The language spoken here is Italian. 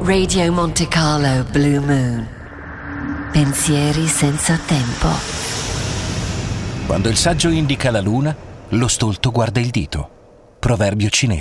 Radio Monte Carlo Blue Moon. Pensieri senza tempo. Quando il saggio indica la luna, lo stolto guarda il dito. Proverbio cinese.